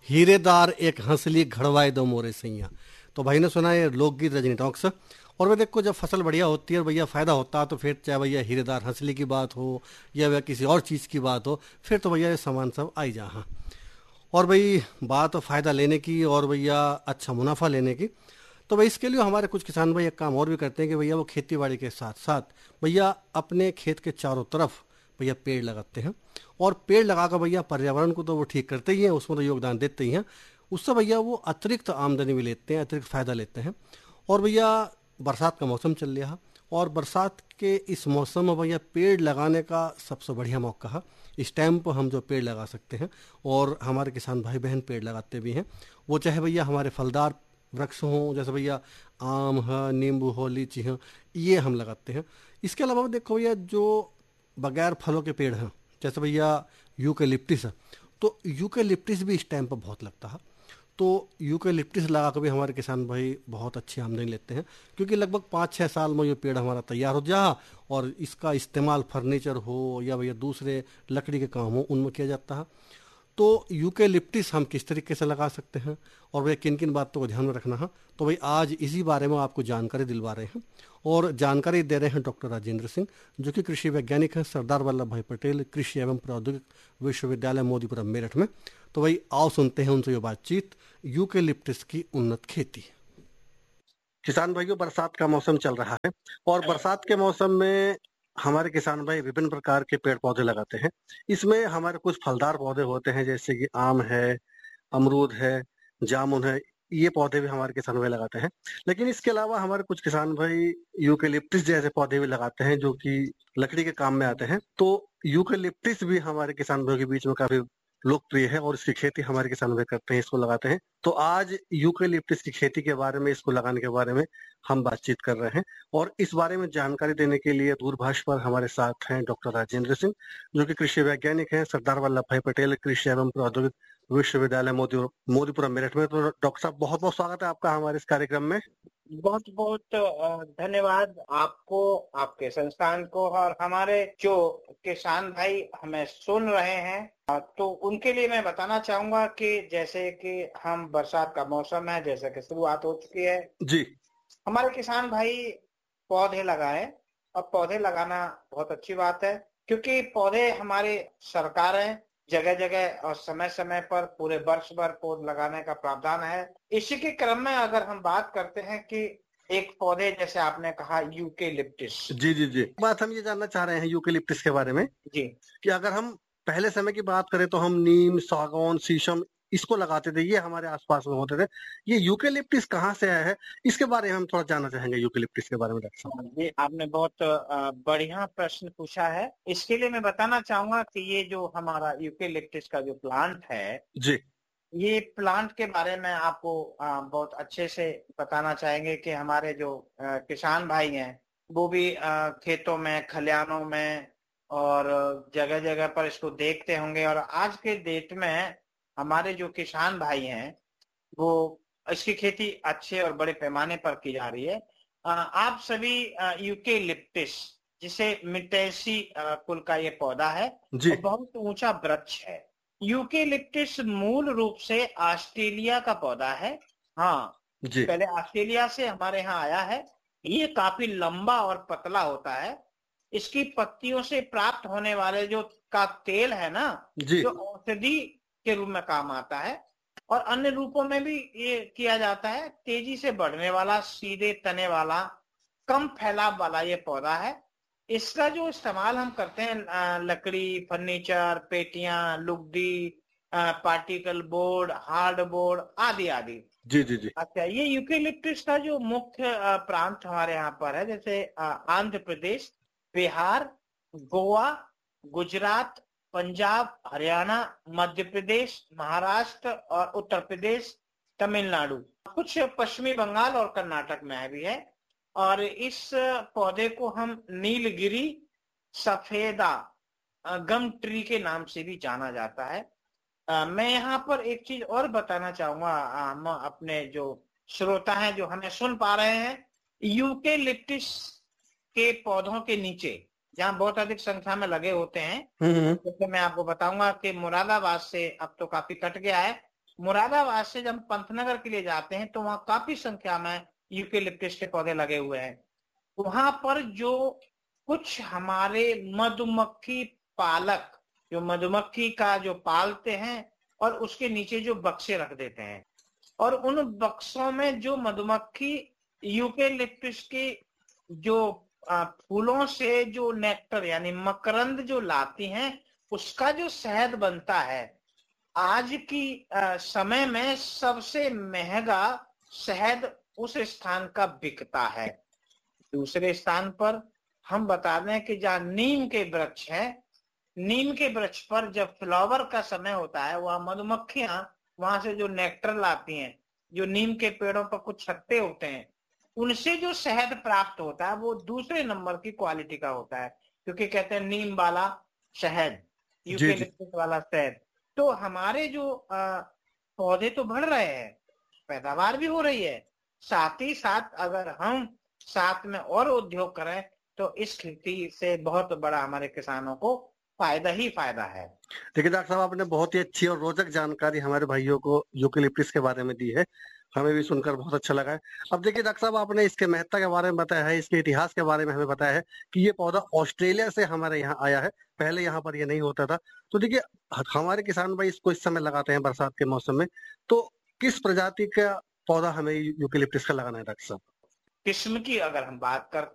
हीरेदार एक हंसली घड़वाए दो मोरे सैया। तो भाई ने सुना ये लोकगीत रजनी टॉक्स। और वह देखो जब फसल बढ़िया होती है और भैया फ़ायदा होता है तो फिर चाहे भैया हीरेदार हंसली की बात हो या वह किसी और चीज़ की बात हो, फिर तो भैया ये सामान सब आई जा। हाँ, और भाई बात फ़ायदा लेने की और भैया अच्छा मुनाफा लेने की, तो भाई इसके लिए हमारे कुछ किसान भाई एक काम और भी करते हैं कि भैया वो खेती बाड़ी के साथ साथ भैया अपने खेत के चारों तरफ भैया पेड़ लगाते हैं। और पेड़ लगाकर भैया पर्यावरण को तो वो ठीक करते ही हैं, उसमें तो योगदान देते ही हैं, उससे भैया वो अतिरिक्त आमदनी भी लेते हैं, अतिरिक्त फ़ायदा लेते हैं। और भैया बरसात का मौसम चल रहा, और बरसात के इस मौसम में भैया पेड़ लगाने का सबसे बढ़िया मौका है। इस टाइम पर हम जो पेड़ लगा सकते हैं, और हमारे किसान भाई बहन पेड़ लगाते भी हैं, वो चाहे भैया हमारे फलदार वृक्ष हों, जैसे भैया आम है, नींबू हो, लीची है, ये हम लगाते हैं। इसके अलावा देखो भैया जो बगैर फलों के पेड़ हैं, जैसे भैया यूकेलिप्टिस है, तो यूकेलिप्टिस भी इस टाइम पर बहुत लगता है। तो यूकेलिप्टिस लगा कर भी हमारे किसान भाई बहुत अच्छी आमदनी लेते हैं, क्योंकि लगभग 5-6 साल में ये पेड़ हमारा तैयार हो जा, और इसका इस्तेमाल फर्नीचर हो या भैया दूसरे लकड़ी के काम हो उनमें किया जाता है। तो यूकेलिप्टिस हम किस तरीके से लगा सकते हैं और भैया किन किन बातों को ध्यान में रखना है, तो भाई आज इसी बारे में आपको जानकारी दिलवा रहे हैं। और जानकारी दे रहे हैं डॉक्टर राजेंद्र सिंह, जो कि कृषि वैज्ञानिक हैं सरदार वल्लभ भाई पटेल कृषि एवं प्रौद्योगिक विश्वविद्यालय मोदीपुरम मेरठ में। तो भाई आओ सुनते हैं उनसे ये बातचीत, यूकेलिप्टिस की उन्नत खेती। किसान भाइयों, बरसात का मौसम चल रहा है, और बरसात के मौसम में हमारे किसान भाई विभिन्न प्रकार के पेड़ पौधे लगाते हैं। इसमें हमारे कुछ फलदार पौधे होते हैं, जैसे कि आम है, अमरूद है, जामुन है, ये पौधे भी हमारे किसान भाई लगाते हैं। लेकिन इसके अलावा हमारे कुछ किसान भाई यूकेलिप्टिस जैसे पौधे भी लगाते हैं, जो कि लकड़ी के काम में आते हैं। तो यूकेलिप्टिस भी हमारे किसान भाइयों के बीच में काफी लोकप्रिय है, और इसकी खेती हमारे किसान भाई करते हैं, इसको लगाते हैं। तो आज यूकेलिप्टिस की खेती के बारे में, इसको लगाने के बारे में हम बातचीत कर रहे हैं। और इस बारे में जानकारी देने के लिए दूरभाष पर हमारे साथ हैं डॉक्टर राजेंद्र सिंह, जो कि कृषि वैज्ञानिक हैं सरदार वल्लभ भाई पटेल कृषि एवं प्रौद्योगिक विश्वविद्यालय मोदीपुरम मेरठ में। तो डॉक्टर साहब, बहुत बहुत स्वागत है आपका हमारे इस कार्यक्रम में। बहुत बहुत धन्यवाद आपको, आपके संस्थान को, और हमारे जो किसान भाई हमें सुन रहे हैं, तो उनके लिए मैं बताना चाहूंगा कि जैसे कि हम बरसात का मौसम है, जैसे कि शुरुआत हो चुकी है जी। हमारे किसान भाई पौधे लगाए। और पौधे लगाना बहुत अच्छी बात है, क्योंकि पौधे हमारे सरकारें जगह जगह और समय समय पर पूरे वर्ष भर पौध लगाने का प्रावधान है। इसी के क्रम में अगर हम बात करते हैं कि एक पौधे जैसे आपने कहा यूकेलिप्टिस। जी जी जी, बात हम ये जानना चाह रहे हैं यूकेलिप्टिस के बारे में, जी, कि अगर हम पहले समय की बात करें तो हम नीम, सागौन, शीशम इसको लगाते थे, ये हमारे आसपास में होते थे। ये यूकेलिप्टिस कहाँ से आया है, इसके बारे में हम थोड़ा जानना चाहेंगे यूकेलिप्टिस के बारे में डॉक्टर साहब। ये आपने बहुत बढ़िया प्रश्न पूछा है। इसके लिए मैं बताना चाहूंगा कि ये जो हमारा यूकेलिप्टिस का जो प्लांट है, जी ये प्लांट के बारे में आपको बहुत अच्छे से बताना चाहेंगे कि हमारे जो किसान भाई हैं वो भी खेतों में, खलिहानों में और जगह जगह पर इसको देखते होंगे। और आज के डेट में हमारे जो किसान भाई हैं वो इसकी खेती अच्छे और बड़े पैमाने पर की जा रही है। आप सभी यूकेलिप्टिस, जिसे मिटेसी कुल का ये पौधा है जी और बहुत ऊंचा वृक्ष है। यूकेलिप्टिस मूल रूप से ऑस्ट्रेलिया का पौधा है। हाँ, जी पहले ऑस्ट्रेलिया से हमारे यहाँ आया है। ये काफी लंबा और पतला होता है। इसकी पत्तियों से प्राप्त होने वाले जो का तेल है ना, जी जो औषधि के रूप में काम आता है, और अन्य रूपों में भी ये किया जाता है। तेजी से बढ़ने वाला, सीधे तने वाला, कम फैलाव वाला ये पौधा है। इसका जो इस्तेमाल हम करते हैं लकड़ी, फर्नीचर, पेटियां, लुगदी, पार्टिकल बोर्ड, हार्ड बोर्ड आदि आदि। जी जी जी अच्छा, ये यूकेलिप्टस का जो मुख्य प्रांत हमारे यहाँ पर है, जैसे आंध्र प्रदेश, बिहार, गोवा, गुजरात, पंजाब, हरियाणा, मध्य प्रदेश, महाराष्ट्र और उत्तर प्रदेश, तमिलनाडु, कुछ पश्चिमी बंगाल और कर्नाटक में भी है। और इस पौधे को हम नीलगिरी सफेदा गम ट्री के नाम से भी जाना जाता है। मैं यहाँ पर एक चीज और बताना चाहूंगा, हम अपने जो श्रोता हैं जो हमें सुन पा रहे हैं, यूकेलिप्टिस के पौधों के नीचे जहाँ बहुत अधिक संख्या में लगे होते हैं, हम्म। जैसे मैं आपको बताऊंगा कि मुरादाबाद से अब तो काफी कट गया है, मुरादाबाद से जब पंतनगर के लिए जाते हैं तो वहाँ काफी संख्या में यूकेलिप्टस के पौधे लगे हुए हैं। वहां पर जो कुछ हमारे मधुमक्खी पालक जो मधुमक्खी का जो पालते हैं और उसके नीचे जो बक्से रख देते हैं, और उन बक्सों में जो मधुमक्खी यूकेलिप्टस के जो फूलों से जो नेक्टर यानी मकरंद जो लाती हैं, उसका जो शहद बनता है, आज की समय में सबसे महंगा शहद उस स्थान का बिकता है। दूसरे स्थान पर हम बता दें कि जहाँ नीम के वृक्ष है, नीम के वृक्ष पर जब फ्लावर का समय होता है, वहां मधुमक्खियां वहां से जो नेक्टर लाती हैं, जो नीम के पेड़ों पर कुछ छत्ते होते हैं, उनसे जो शहद प्राप्त होता है वो दूसरे नंबर की क्वालिटी का होता है, क्योंकि कहते हैं नीम वाला शहद, यूकेलिप्टस वाला शहद। तो हमारे जो पौधे तो बढ़ रहे हैं, पैदावार भी हो रही है, साथ ही साथ अगर हम साथ में और उद्योग करें तो इस खेती से बहुत बड़ा हमारे किसानों को फायदा ही फायदा है। देखिए डॉक्टर साहब, आपने बहुत ही अच्छी और रोचक जानकारी हमारे भाइयों को यूकेलिप्टस के बारे में दी है, हमें भी सुनकर बहुत अच्छा लगा है। अब देखिए डॉक्टर साहब, आपने इसके महत्ता के बारे में बताया है, इसके इतिहास के बारे में हमें बताया है कि ये पौधा ऑस्ट्रेलिया से हमारे यहाँ आया है, पहले यहाँ पर ये नहीं होता था। तो देखिए हमारे किसान भाई इसको इस समय लगाते हैं बरसात के मौसम में, तो किस प्रजाति का पौधा हमें यूकेलिप्टस का लगाना है डॉक्टर साहब? किस्म की अगर हम बात करते